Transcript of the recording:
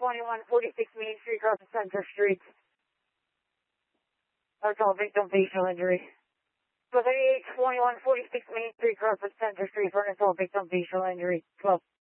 2146 Main Street, across the Center Street. Assault victim, facial injury. 38, 2146 Main Street, across the Center Street for an assault victim, facial injury. 12.